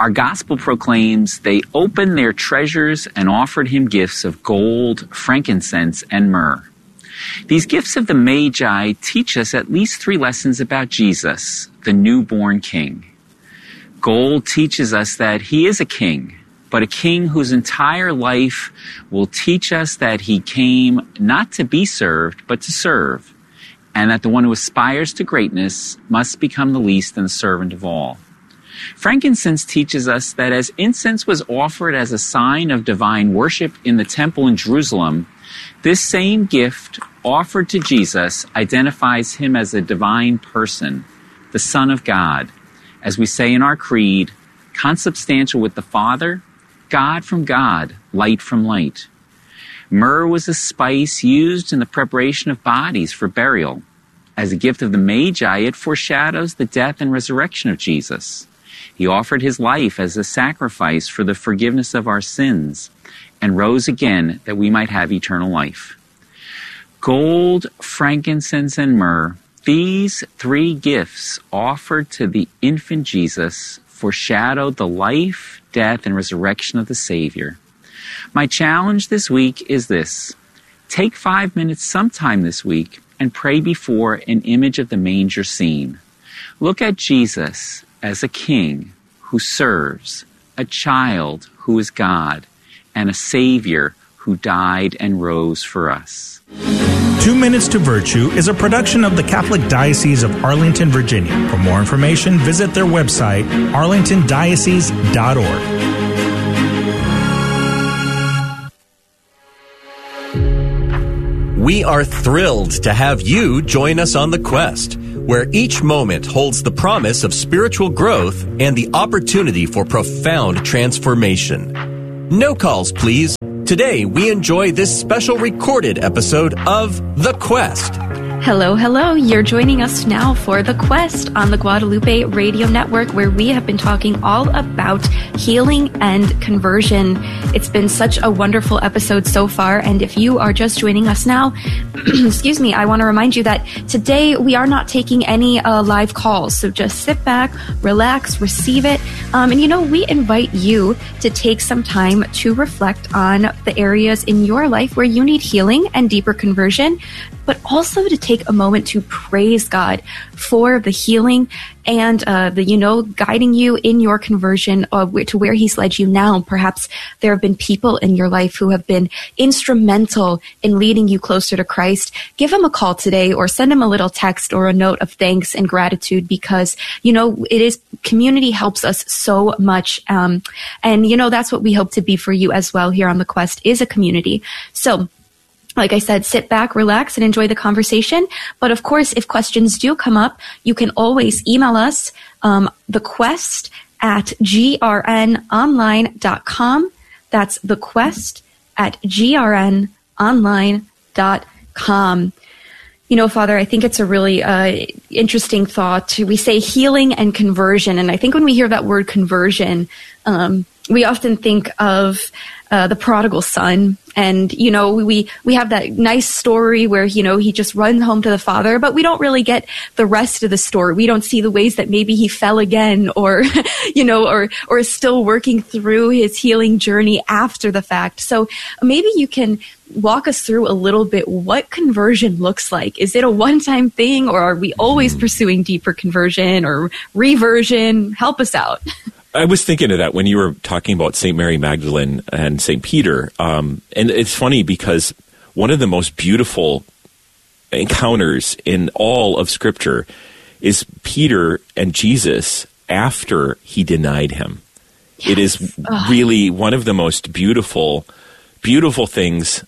Our gospel proclaims they opened their treasures and offered him gifts of gold, frankincense, and myrrh. These gifts of the Magi teach us at least 3 lessons about Jesus, the newborn king. Gold teaches us that he is a king, but a king whose entire life will teach us that he came not to be served, but to serve, and that the one who aspires to greatness must become the least and the servant of all. Frankincense teaches us that as incense was offered as a sign of divine worship in the temple in Jerusalem, this same gift offered to Jesus identifies him as a divine person, the Son of God, as we say in our creed, consubstantial with the Father, God from God, light from light. Myrrh was a spice used in the preparation of bodies for burial. As a gift of the Magi, it foreshadows the death and resurrection of Jesus. He offered his life as a sacrifice for the forgiveness of our sins and rose again that we might have eternal life. Gold, frankincense, and myrrh, these 3 gifts offered to the infant Jesus foreshadowed the life, death, and resurrection of the Savior. My challenge this week is this. Take 5 minutes sometime this week and pray before an image of the manger scene. Look at Jesus as a king who serves, a child who is God, and a Savior who died and rose for us. 2 Minutes to Virtue is a production of the Catholic Diocese of Arlington, Virginia. For more information, visit their website, arlingtondiocese.org. We are thrilled to have you join us on The Quest, where each moment holds the promise of spiritual growth and the opportunity for profound transformation. No calls, please. Today, we enjoy this special recorded episode of The Quest. Hello, hello. You're joining us now for The Quest on the Guadalupe Radio Network, where we have been talking all about healing and conversion. It's been such a wonderful episode so far, and if you are just joining us now, excuse me, I want to remind you that today we are not taking any live calls, so just sit back, relax, receive it, and we invite you to take some time to reflect on the areas in your life where you need healing and deeper conversion, but also to take a moment to praise God for the healing and guiding you in your conversion to where he's led you now. Perhaps there have been people in your life who have been instrumental in leading you closer to Christ. Give him a call today or send him a little text or a note of thanks and gratitude, because, community helps us so much. And that's what we hope to be for you as well here on The Quest, is a community. So, like I said, sit back, relax, and enjoy the conversation. But of course, if questions do come up, you can always email us, thequest@grnonline.com. That's thequest@grnonline.com. Father, I think it's a really interesting thought. We say healing and conversion. And I think when we hear that word conversion, we often think of the prodigal son. And, we have that nice story where, he just runs home to the father, but we don't really get the rest of the story. We don't see the ways that maybe he fell again or, or is still working through his healing journey after the fact. So maybe you can walk us through a little bit what conversion looks like. Is it a one-time thing, or are we always pursuing deeper conversion or reversion? Help us out. I was thinking of that when you were talking about St. Mary Magdalene and St. Peter. And it's funny because one of the most beautiful encounters in all of Scripture is Peter and Jesus after he denied him. Yes. It is really one of the most beautiful things.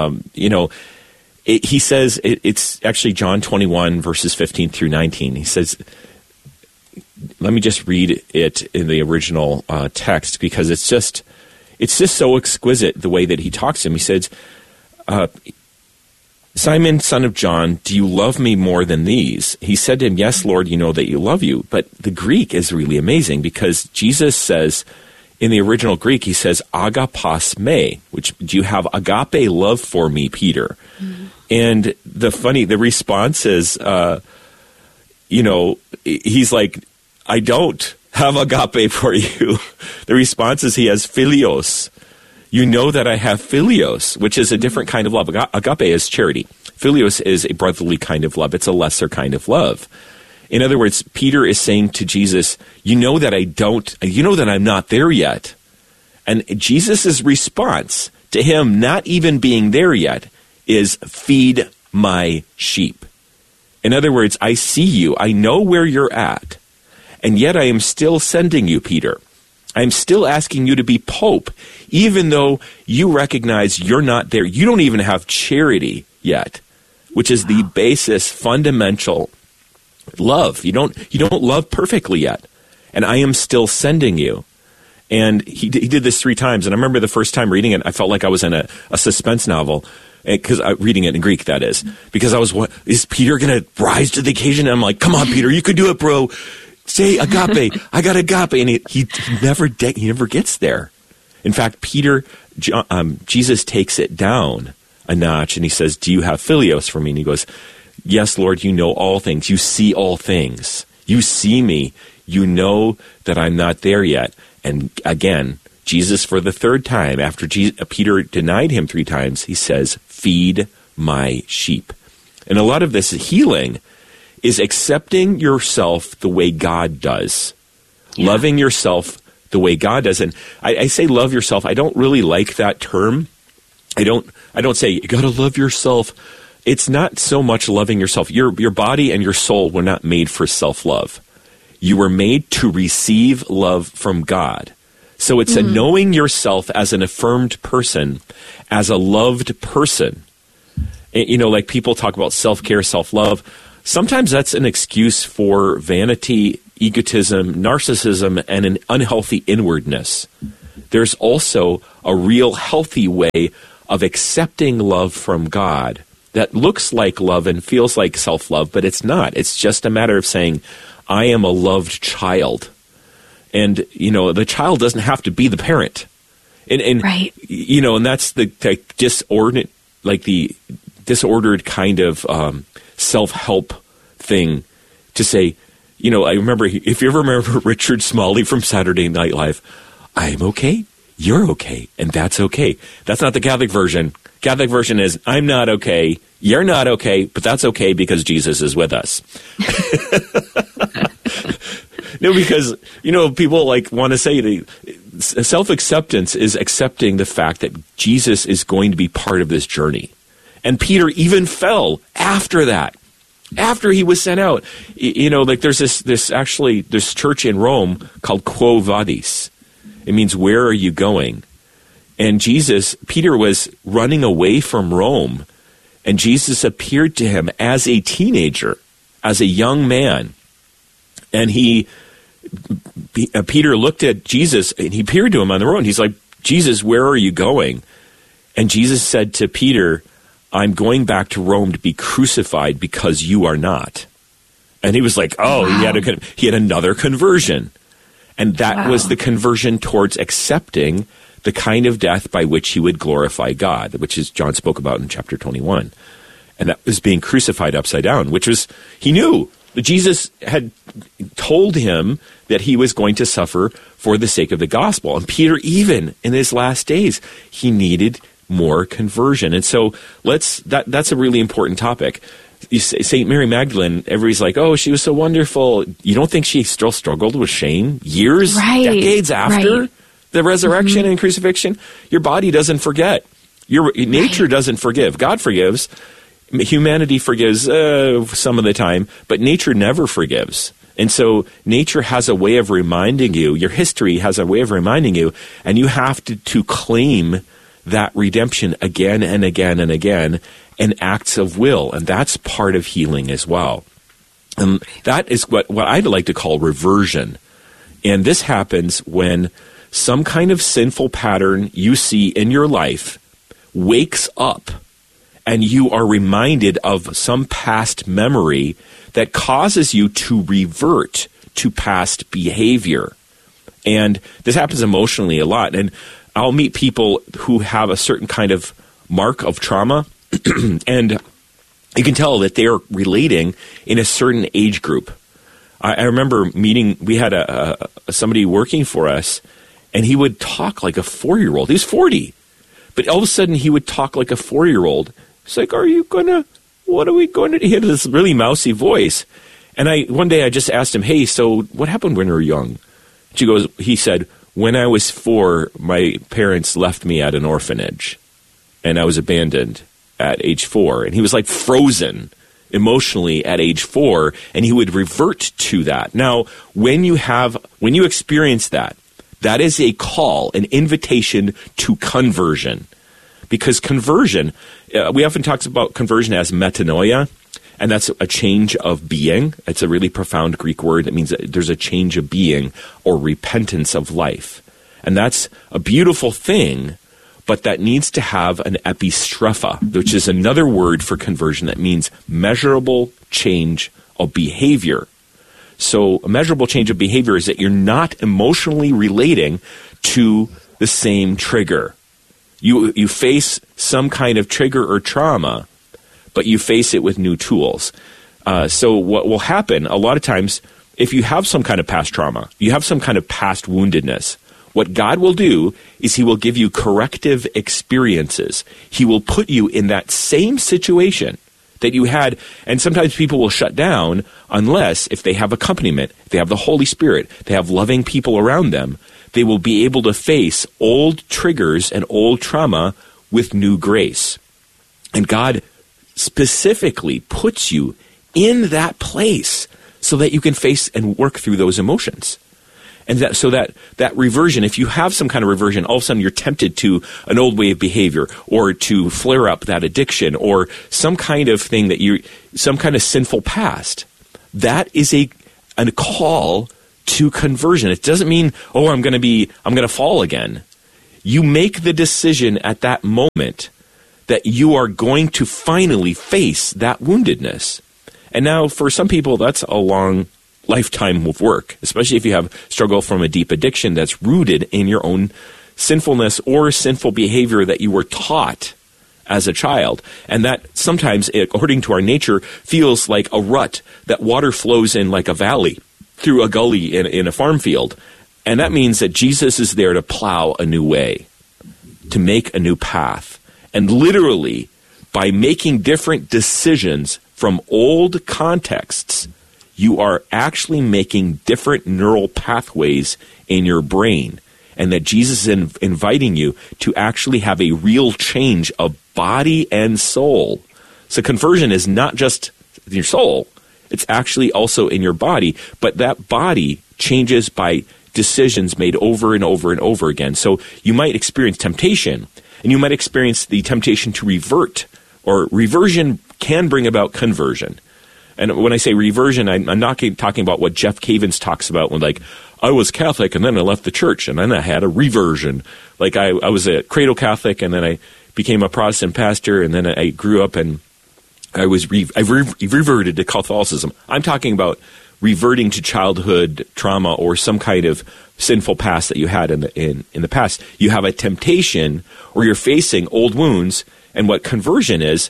He says, it's actually John 21, verses 15 through 19. He says, let me just read it in the original text, because it's just so exquisite the way that he talks to him. He says, Simon, son of John, do you love me more than these? He said to him, yes, Lord, you know that you love you. But the Greek is really amazing, because Jesus says, in the original Greek, he says, agapos me, which, do you have agape love for me, Peter? Mm-hmm. And the response is, he's like, I don't. have agape for you. The response is he has philios. You know that I have philios, which is a different kind of love. Agape is charity. Philios is a brotherly kind of love. It's a lesser kind of love. In other words, Peter is saying to Jesus, you know that I'm not there yet. And Jesus' response to him not even being there yet is, feed my sheep. In other words, I see you. I know where you're at. And yet I am still sending you, Peter. I'm still asking you to be Pope, even though you recognize you're not there. You don't even have charity yet, which is the basis, fundamental love. You don't love perfectly yet. And I am still sending you. And he did this 3 times. And I remember the first time reading it, I felt like I was in a suspense novel, because reading it in Greek, that is. Because I was, is Peter going to rise to the occasion? And I'm like, come on, Peter, you could do it, bro. Say agape. I got agape. And he never gets there. In fact, Jesus takes it down a notch and he says, do you have philios for me? And he goes, yes, Lord, you know all things. You see all things. You see me. You know that I'm not there yet. And again, Jesus, for the 3rd time, after Peter denied him 3 times, he says, feed my sheep. And a lot of this healing is accepting yourself the way God does, loving yourself the way God does. And I say love yourself. I don't really like that term. I don't say you got to love yourself. It's not so much loving yourself. Your body and your soul were not made for self-love. You were made to receive love from God. So it's a knowing yourself as an affirmed person, as a loved person. You know, like people talk about self-care, self-love. Sometimes that's an excuse for vanity, egotism, narcissism, and an unhealthy inwardness. There's also a real healthy way of accepting love from God that looks like love and feels like self-love, but it's not. It's just a matter of saying, I am a loved child. And, you know, the child doesn't have to be the parent. And right. You know, and that's the disordered kind of self-help thing to say, you know, I remember, if you ever remember Richard Smalley from Saturday Night Live, I'm okay, you're okay, and that's okay. That's not the Catholic version. Catholic version is, I'm not okay, you're not okay, but that's okay because Jesus is with us. No, because, you know, people like want to say self-acceptance is accepting the fact that Jesus is going to be part of this journey. And Peter even fell after that, after he was sent out. You know, like there's this church in Rome called Quo Vadis. It means, where are you going? And Peter was running away from Rome, and Jesus appeared to him as a teenager, as a young man. And Peter looked at Jesus, and he appeared to him on the road. He's like, Jesus, where are you going? And Jesus said to Peter, I'm going back to Rome to be crucified because you are not. And he was like, oh, wow. He had another conversion. And that was the conversion towards accepting the kind of death by which he would glorify God, which is John spoke about in chapter 21. And that was being crucified upside down, which was, he knew. Jesus had told him that he was going to suffer for the sake of the gospel. And Peter, even in his last days, he needed more conversion. And so that's a really important topic. St. Mary Magdalene, everybody's like, oh, she was so wonderful. You don't think she still struggled with shame decades after the resurrection and crucifixion? Your body doesn't forget. Your nature doesn't forgive. God forgives. Humanity forgives some of the time, but nature never forgives. And so nature has a way of reminding you, your history has a way of reminding you, and you have to claim that redemption again and again and again in acts of will. And that's part of healing as well. And that is what I'd like to call reversion. And this happens when some kind of sinful pattern you see in your life wakes up, and you are reminded of some past memory that causes you to revert to past behavior. And this happens emotionally a lot. And I'll meet people who have a certain kind of mark of trauma, and you can tell that they are relating in a certain age group. I remember we had somebody working for us, and he would talk like a 4-year-old. He's 40. But all of a sudden, he would talk like a 4-year-old. It's like, what are we going to do? He had this really mousy voice. And one day I just asked him, hey, so what happened when you were young? He said, when I was 4, my parents left me at an orphanage, and I was abandoned at age 4. And he was like frozen emotionally at age 4, and he would revert to that. Now, when you experience that is a call, an invitation to conversion. Because conversion, we often talk about conversion as metanoia, and that's a change of being. It's a really profound Greek word. It means that there's a change of being or repentance of life. And that's a beautiful thing, but that needs to have an epistrophe, which is another word for conversion that means measurable change of behavior. So a measurable change of behavior is that you're not emotionally relating to the same trigger. You face some kind of trigger or trauma, but you face it with new tools. So what will happen a lot of times, if you have some kind of past trauma, you have some kind of past woundedness, what God will do is he will give you corrective experiences. He will put you in that same situation that you had, and sometimes people will shut down unless, if they have accompaniment, if they have the Holy Spirit, they have loving people around them, they will be able to face old triggers and old trauma with new grace. And God specifically puts you in that place so that you can face and work through those emotions. And that reversion, if you have some kind of reversion, all of a sudden you're tempted to an old way of behavior or to flare up that addiction or some kind of thing some kind of sinful past. That is a call to conversion. It doesn't mean, I'm going to fall again. You make the decision at that moment that you are going to finally face that woundedness. And now for some people, that's a long lifetime of work, especially if you have struggle from a deep addiction that's rooted in your own sinfulness or sinful behavior that you were taught as a child. And that sometimes, according to our nature, feels like a rut that water flows in like a valley through a gully in a farm field. And that means that Jesus is there to plow a new way, to make a new path. And literally, by making different decisions from old contexts, you are actually making different neural pathways in your brain. And that Jesus is inviting you to actually have a real change of body and soul. So conversion is not just in your soul, it's actually also in your body. But that body changes by decisions made over and over and over again. So you might experience temptation, and you might experience the temptation to revert, or reversion can bring about conversion. And when I say reversion, I'm not talking about what Jeff Cavins talks about when, like, I was Catholic and then I left the church and then I had a reversion. Like I was a cradle Catholic and then I became a Protestant pastor and then I grew up and I reverted to Catholicism. I'm talking about reverting to childhood trauma or some kind of sinful past that you had in the past. You have a temptation or you're facing old wounds, and what conversion is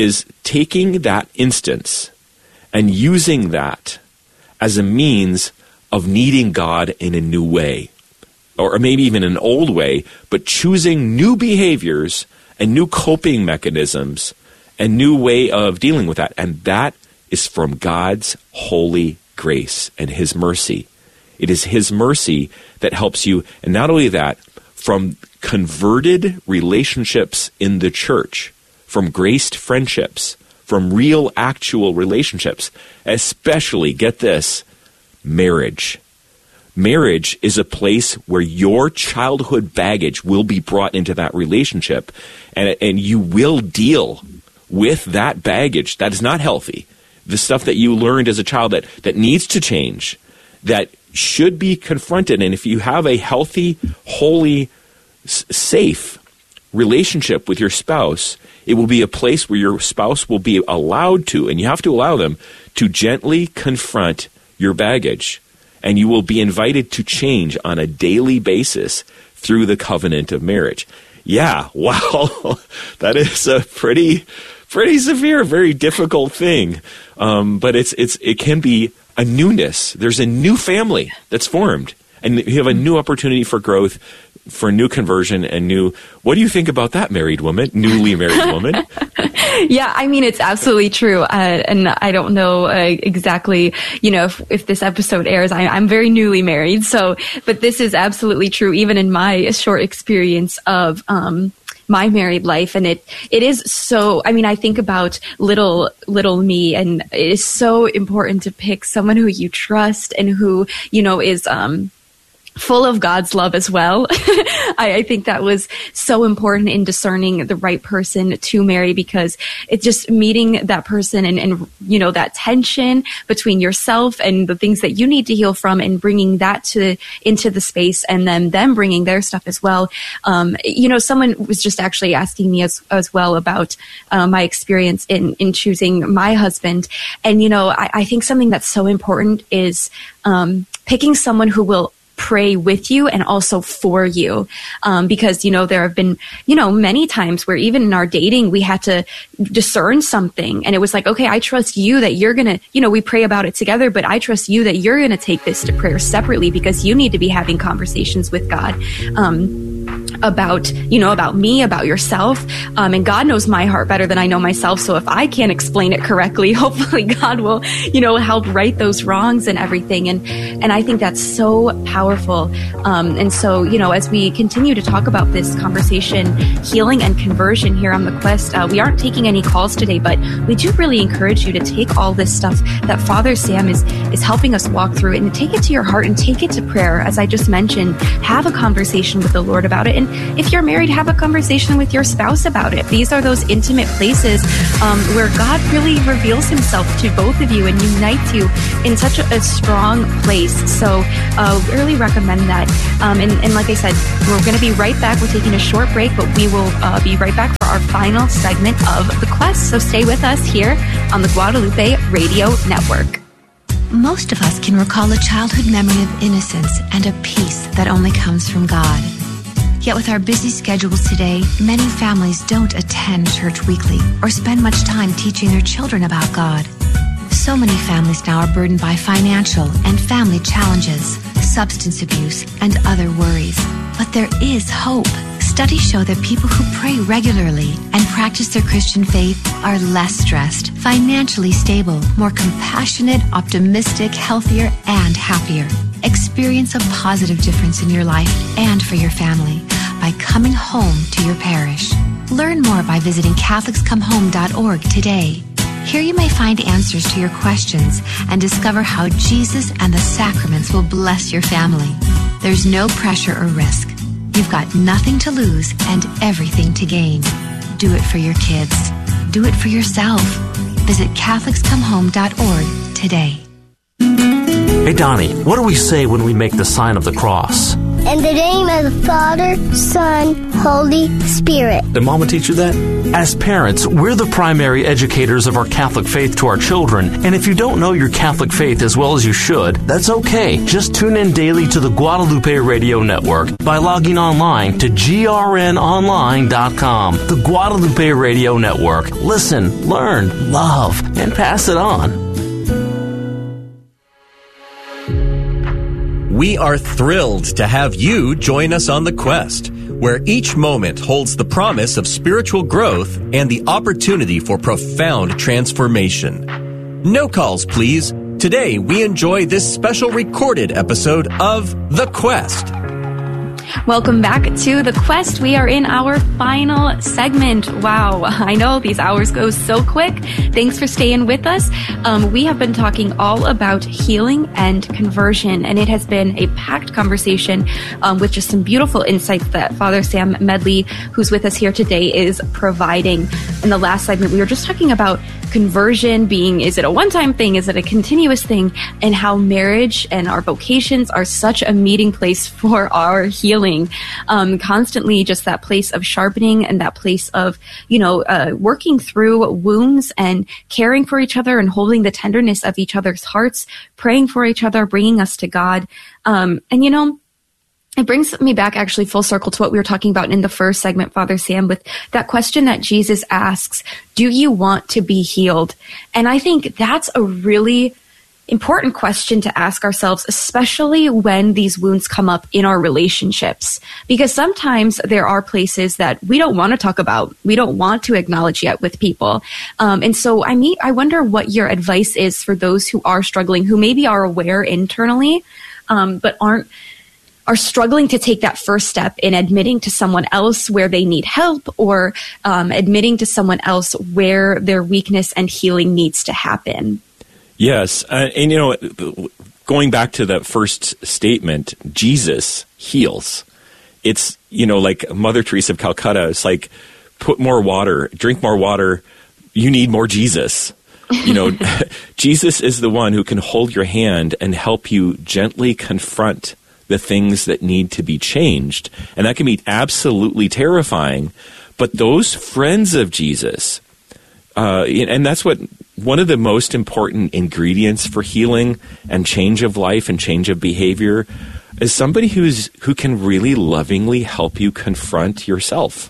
taking that instance and using that as a means of needing God in a new way, or maybe even an old way, but choosing new behaviors and new coping mechanisms and new way of dealing with that. And that is from God's holy grace and his mercy. It is his mercy that helps you. And not only that, from converted relationships in the church, from graced friendships, from real, actual relationships, especially, get this, marriage. Marriage is a place where your childhood baggage will be brought into that relationship, and you will deal with that baggage that is not healthy, the stuff that you learned as a child that needs to change, that should be confronted. And if you have a healthy, holy, safe relationship with your spouse, it will be a place where your spouse will be allowed to, and you have to allow them to gently confront your baggage. And you will be invited to change on a daily basis through the covenant of marriage. Yeah, wow, that is a pretty severe, very difficult thing. But it can be a newness. There's a new family that's formed, and you have a new opportunity for growth, for new conversion, and new. What do you think about that, newly married woman? Yeah, I mean, it's absolutely true. And I don't know exactly, if this episode airs. I'm very newly married. But this is absolutely true, even in my short experience of my married life. And it is so, I mean, I think about little me, and it is so important to pick someone who you trust and who, is full of God's love as well. I think that was so important in discerning the right person to marry, because it's just meeting that person and that tension between yourself and the things that you need to heal from, and bringing that into the space, and then them bringing their stuff as well. Someone was just actually asking me as well about my experience in choosing my husband. And, I think something that's so important is picking someone who will pray with you and also for you. Because, there have been, many times where even in our dating, we had to discern something. And it was like, okay, I trust you that you're going to, we pray about it together, but I trust you that you're going to take this to prayer separately, because you need to be having conversations with God. About me, about yourself. And God knows my heart better than I know myself. So if I can't explain it correctly, hopefully God will, help right those wrongs and everything. And I think that's so powerful. And so, as we continue to talk about this conversation, healing and conversion here on The Quest, we aren't taking any calls today, but we do really encourage you to take all this stuff that Father Sam is helping us walk through, and take it to your heart and take it to prayer. As I just mentioned, have a conversation with the Lord about it. And if you're married, have a conversation with your spouse about it. These are those intimate places where God really reveals himself to both of you and unites you in such a strong place. So really recommend that. And like I said, we're going to be right back. We're taking a short break, but we will be right back for our final segment of The Quest. So stay with us here on the Guadalupe Radio Network. Most of us can recall a childhood memory of innocence and a peace that only comes from God. Yet with our busy schedules today, many families don't attend church weekly or spend much time teaching their children about God. So many families now are burdened by financial and family challenges, substance abuse, and other worries. But there is hope. Studies show that people who pray regularly and practice their Christian faith are less stressed, financially stable, more compassionate, optimistic, healthier, and happier. Experience a positive difference in your life and for your family by coming home to your parish. Learn more by visiting CatholicsComeHome.org today. Here you may find answers to your questions and discover how Jesus and the sacraments will bless your family. There's no pressure or risk. You've got nothing to lose and everything to gain. Do it for your kids. Do it for yourself. Visit CatholicsComeHome.org today. Hey, Donnie, what do we say when we make the sign of the cross? In the name of the Father, Son, Holy Spirit. Did Mama teach you that? As parents, we're the primary educators of our Catholic faith to our children, and if you don't know your Catholic faith as well as you should, that's okay. Just tune in daily to the Guadalupe Radio Network by logging online to grnonline.com. The Guadalupe Radio Network. Listen, learn, love, and pass it on. We are thrilled to have you join us on The Quest, where each moment holds the promise of spiritual growth and the opportunity for profound transformation. No calls, please. Today, we enjoy this special recorded episode of The Quest. Welcome back to The Quest. We are in our final segment. Wow, I know these hours go so quick. Thanks for staying with us. We have been talking all about healing and conversion, and it has been a packed conversation with just some beautiful insights that Father Sam Medley, who's with us here today, is providing. In the last segment, we were just talking about conversion being, is it a one-time thing? Is it a continuous thing? And how marriage and our vocations are such a meeting place for our healing. Constantly just that place of sharpening and that place of, working through wounds and caring for each other and holding the tenderness of each other's hearts, praying for each other, bringing us to God. It brings me back actually full circle to what we were talking about in the first segment, Father Sam, with that question that Jesus asks, do you want to be healed? And I think that's a really important question to ask ourselves, especially when these wounds come up in our relationships, because sometimes there are places that we don't want to talk about, we don't want to acknowledge yet with people. And so I wonder what your advice is for those who are struggling, who maybe are aware internally, but are struggling to take that first step in admitting to someone else where they need help, or admitting to someone else where their weakness and healing needs to happen. Yes. And, going back to that first statement, Jesus heals. It's, like Mother Teresa of Calcutta, it's like, put more water, drink more water, you need more Jesus. Jesus is the one who can hold your hand and help you gently confront the things that need to be changed. And that can be absolutely terrifying. But those friends of Jesus, and that's one of the most important ingredients for healing and change of life and change of behavior is somebody who can really lovingly help you confront yourself.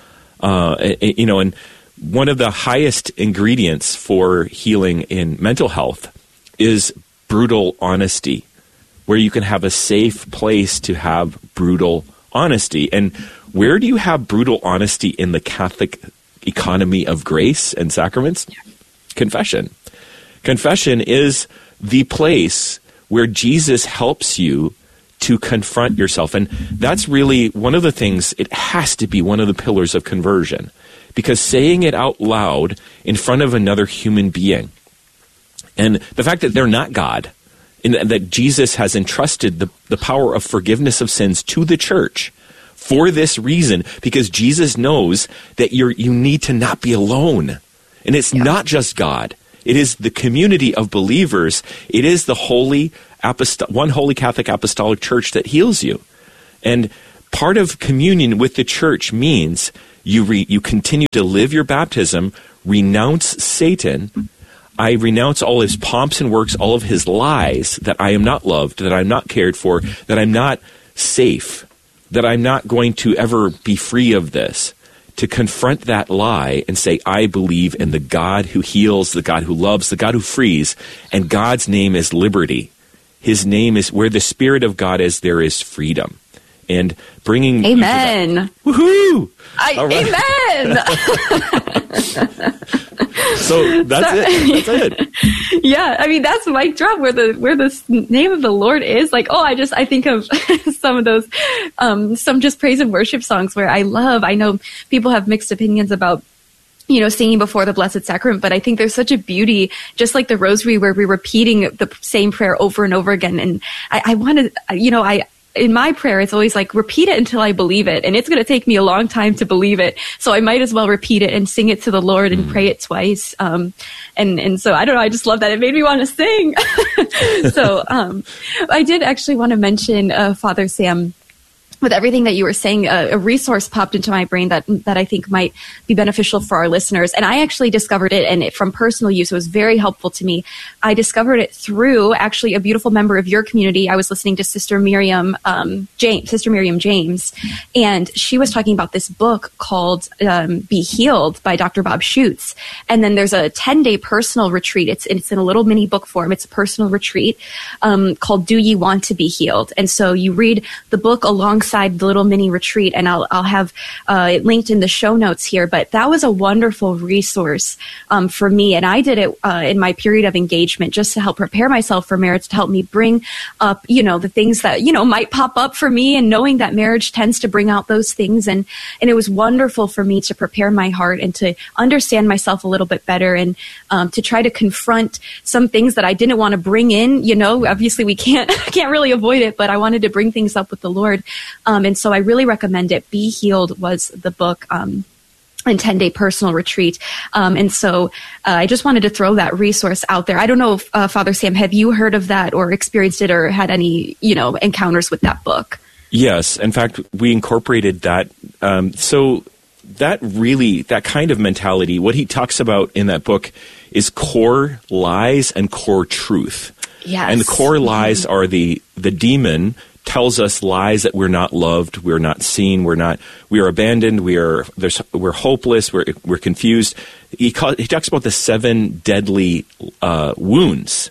And one of the highest ingredients for healing in mental health is brutal honesty, where you can have a safe place to have brutal honesty. And where do you have brutal honesty in the Catholic economy of grace and sacraments? Confession. Confession is the place where Jesus helps you to confront yourself. And that's really one of the things, it has to be one of the pillars of conversion, because saying it out loud in front of another human being, and the fact that they're not God, and that Jesus has entrusted the power of forgiveness of sins to the church for this reason, because Jesus knows that you need to not be alone. And it's not just God. It is the community of believers. It is the one holy Catholic Apostolic Church that heals you. And part of communion with the church means you continue to live your baptism, renounce Satan. I renounce all his pomps and works, all of his lies, that I am not loved, that I'm not cared for, that I'm not safe, that I'm not going to ever be free of this. To confront that lie and say, I believe in the God who heals, the God who loves, the God who frees, and God's name is liberty. His name is, where the Spirit of God is, there is freedom. And bringing... Amen. Woohoo! Amen! So that's it. Yeah, I mean, that's mic drop where the name of the Lord is. Like, I think of some of those, some just praise and worship songs where I know people have mixed opinions about, singing before the Blessed Sacrament, but I think there's such a beauty, just like the Rosary, where we're repeating the same prayer over and over again. And I want to, in my prayer, it's always like, repeat it until I believe it. And it's going to take me a long time to believe it. So I might as well repeat it and sing it to the Lord and pray it twice. And so I don't know. I just love that. It made me want to sing. So, I did actually want to mention, Father Sam, with everything that you were saying, a resource popped into my brain that I think might be beneficial for our listeners. And I actually discovered it, and from personal use, it was very helpful to me. I discovered it through actually a beautiful member of your community. I was listening to Sister Miriam James, and she was talking about this book called Be Healed by Dr. Bob Schuchts. And then there's a 10-day personal retreat. It's in a little mini book form. It's a personal retreat called Do Ye Want to Be Healed? And so you read the book alongside the little mini retreat, and I'll have it linked in the show notes here. But that was a wonderful resource for me, and I did it in my period of engagement just to help prepare myself for marriage, to help me bring up, the things that might pop up for me, and knowing that marriage tends to bring out those things, and it was wonderful for me to prepare my heart and to understand myself a little bit better, and to try to confront some things that I didn't want to bring in. Obviously we can't really avoid it, but I wanted to bring things up with the Lord. And so I really recommend it. Be Healed was the book, and 10-day personal retreat. And so I just wanted to throw that resource out there. I don't know if, Father Sam, have you heard of that or experienced it or had any, encounters with that book? Yes. In fact, we incorporated that. So that kind of mentality, what he talks about in that book is core lies and core truth. Yes. And the core lies are the demon tells us lies that we're not loved, we're not seen, we are abandoned, we're hopeless, we're confused. He talks about the 7 deadly wounds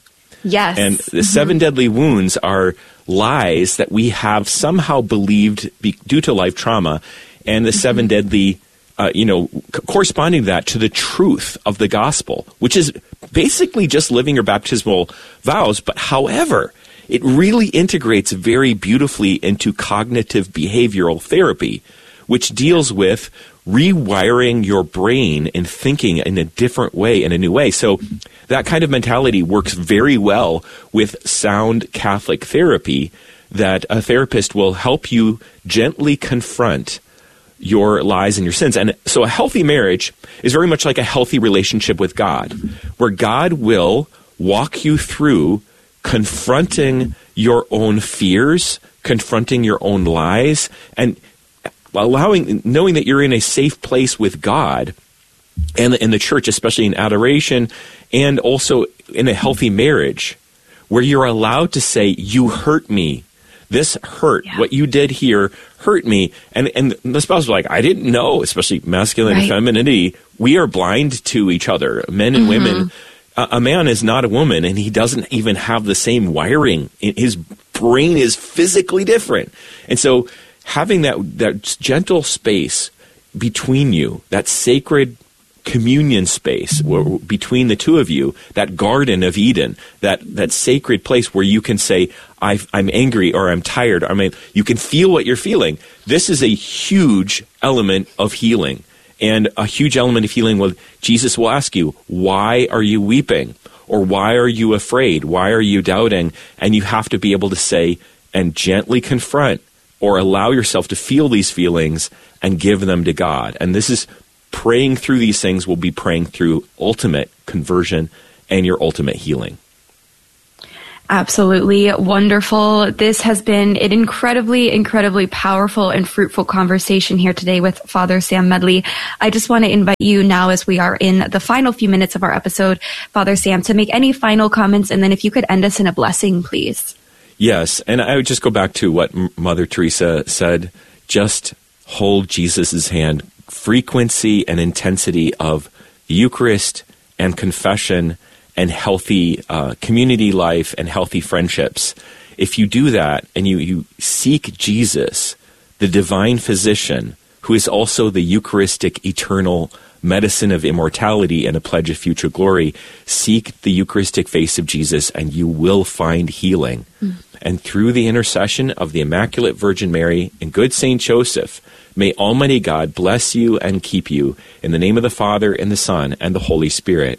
Yes. And the 7 deadly wounds are lies that we have somehow believed due to life trauma, and the 7 deadly, corresponding to that, to the truth of the gospel, which is basically just living your baptismal vows. But however, it really integrates very beautifully into cognitive behavioral therapy, which deals with rewiring your brain and thinking in a different way, in a new way. So that kind of mentality works very well with sound Catholic therapy, that a therapist will help you gently confront your lies and your sins. And so a healthy marriage is very much like a healthy relationship with God, where God will walk you through confronting your own fears, confronting your own lies, and knowing that you're in a safe place with God and in the church, especially in adoration, and also in a healthy marriage, where you're allowed to say, you hurt me. This hurt. Yeah. What you did here hurt me. And the spouse is like, I didn't know, especially masculine and femininity. We are blind to each other, men and women. A man is not a woman, and he doesn't even have the same wiring. His brain is physically different. And so having that gentle space between you, that sacred communion space between the two of you, that Garden of Eden, that sacred place where you can say, I'm angry, or I'm tired, you can feel what you're feeling. This is a huge element of healing. And a huge element of healing, Jesus will ask you, why are you weeping? Or why are you afraid? Why are you doubting? And you have to be able to say and gently confront, or allow yourself to feel these feelings and give them to God. And this is praying through these things, will be praying through ultimate conversion and your ultimate healing. Absolutely wonderful. This has been an incredibly powerful and fruitful conversation here today with Father Sam Medley. I just want to invite you now, as we are in the final few minutes of our episode, Father Sam, to make any final comments, and then if you could end us in a blessing, please. Yes, and I would just go back to what Mother Teresa said, just hold Jesus' hand. Frequency and intensity of the Eucharist and confession and healthy community life and healthy friendships. If you do that and you seek Jesus, the divine physician, who is also the Eucharistic eternal medicine of immortality and a pledge of future glory, seek the Eucharistic face of Jesus and you will find healing. And through the intercession of the Immaculate Virgin Mary and good Saint Joseph, may Almighty God bless you and keep you, in the name of the Father, and the Son, and the Holy Spirit.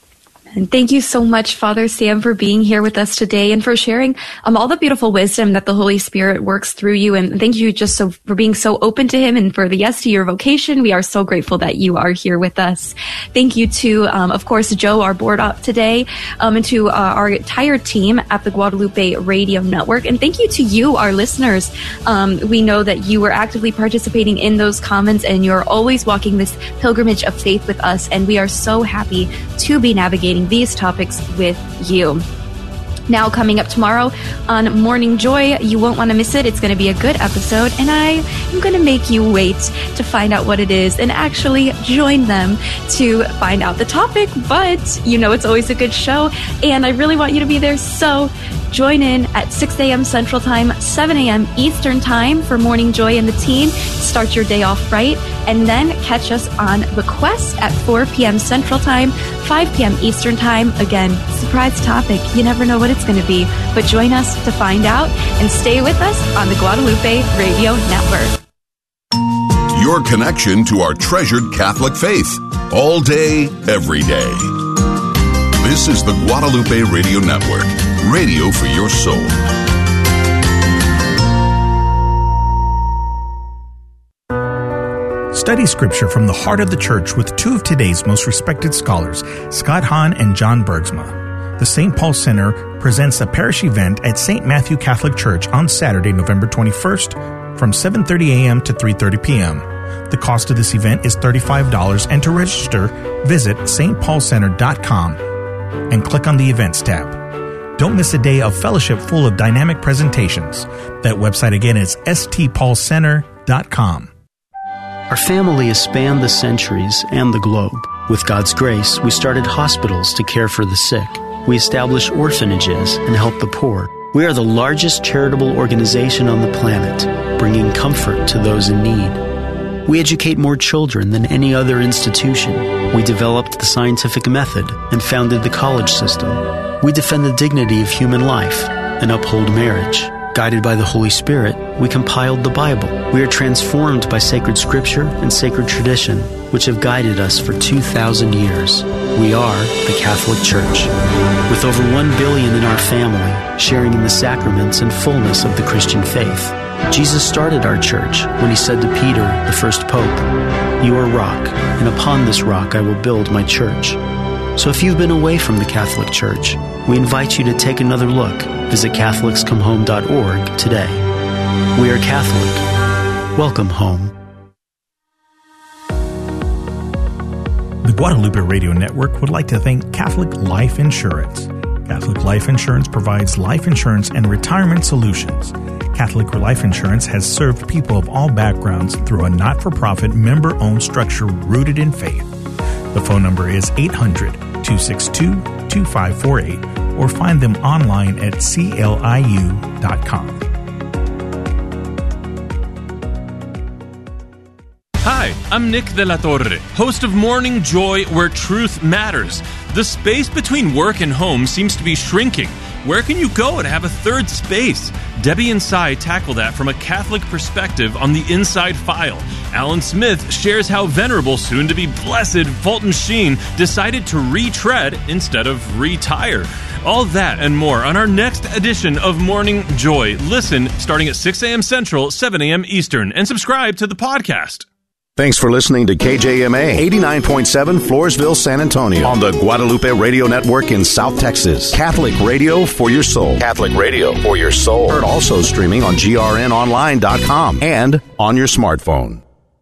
And thank you so much, Father Sam, for being here with us today and for sharing all the beautiful wisdom that the Holy Spirit works through you. And thank you just for being so open to Him and for the yes to your vocation. We are so grateful that you are here with us. Thank you to, of course, Joe, our board op today, and to our entire team at the Guadalupe Radio Network. And thank you to you, our listeners. We know that you were actively participating in those comments, and you're always walking this pilgrimage of faith with us. And we are so happy to be navigating these topics with you. Now, coming up tomorrow on Morning Joy, you won't want to miss it. It's going to be a good episode, and I am going to make you wait to find out what it is and actually join them to find out the topic. But you know, it's always a good show, and I really want you to be there. So join in at 6 a.m. Central Time, 7 a.m. Eastern Time for Morning Joy and the team. Start your day off right, and then catch us on The Quest at 4 p.m. Central Time, 5 p.m. Eastern Time. Again, surprise topic. You never know what it's going to be, but join us to find out, and stay with us on the Guadalupe Radio Network. Your connection to our treasured Catholic faith, all day, every day. This is the Guadalupe Radio Network, radio for your soul. Study Scripture from the heart of the Church with two of today's most respected scholars, Scott Hahn and John Bergsma. The St. Paul Center presents a parish event at St. Matthew Catholic Church on Saturday, November 21st from 7:30 a.m. to 3:30 p.m. The cost of this event is $35, and to register, visit stpaulcenter.com and click on the Events tab. Don't miss a day of fellowship full of dynamic presentations. That website again is stpaulcenter.com. Our family has spanned the centuries and the globe. With God's grace, we started hospitals to care for the sick. We establish orphanages and help the poor. We are the largest charitable organization on the planet, bringing comfort to those in need. We educate more children than any other institution. We developed the scientific method and founded the college system. We defend the dignity of human life and uphold marriage. Guided by the Holy Spirit, we compiled the Bible. We are transformed by sacred scripture and sacred tradition, which have guided us for 2,000 years. We are the Catholic Church. With over 1 billion in our family, sharing in the sacraments and fullness of the Christian faith. Jesus started our church when he said to Peter, the first pope, "You are rock, and upon this rock I will build my church." So if you've been away from the Catholic Church, we invite you to take another look. Visit CatholicsComeHome.org today. We are Catholic. Welcome home. The Guadalupe Radio Network would like to thank Catholic Life Insurance. Catholic Life Insurance provides life insurance and retirement solutions. Catholic Life Insurance has served people of all backgrounds through a not-for-profit, member-owned structure rooted in faith. The phone number is 800-262-2548 or find them online at cliu.com. Hi, I'm Nick de la Torre, host of Morning Joy, where truth matters. The space between work and home seems to be shrinking. Where can you go to have a third space? Debbie and Cy tackle that from a Catholic perspective on the Inside File. Alan Smith shares how venerable, soon-to-be blessed Fulton Sheen decided to retread instead of retire. All that and more on our next edition of Morning Joy. Listen starting at 6 a.m. Central, 7 a.m. Eastern, and subscribe to the podcast. Thanks for listening to KJMA 89.7 Floresville, San Antonio on the Guadalupe Radio Network in South Texas. Catholic radio for your soul. Catholic radio for your soul. Heard also streaming on grnonline.com and on your smartphone.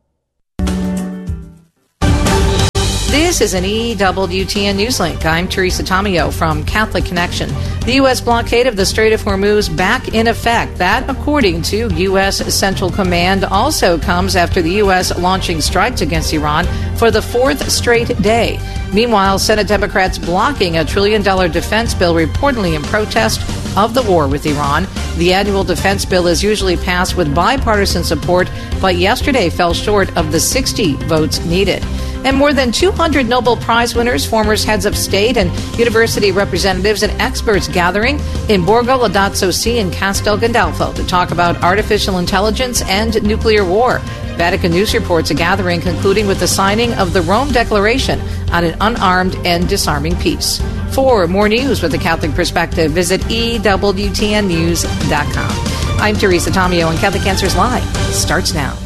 This is an EWTN Newslink. I'm Teresa Tomeo from Catholic Connection. The U.S. blockade of the Strait of Hormuz back in effect. That, according to U.S. Central Command, also comes after the U.S. launching strikes against Iran for the fourth straight day. Meanwhile, Senate Democrats blocking a $1 trillion defense bill reportedly in protest of the war with Iran. The annual defense bill is usually passed with bipartisan support, but yesterday fell short of the 60 votes needed. And more than 200 Nobel Prize winners, former heads of state, and university representatives and experts gathering in Borgo Ladazzo Sea in Castel Gandolfo to talk about artificial intelligence and nuclear war. Vatican News reports a gathering concluding with the signing of the Rome Declaration on an unarmed and disarming peace. For more news with a Catholic perspective, visit EWTNnews.com. I'm Teresa Tomeo, and Catholic Answers Live starts now.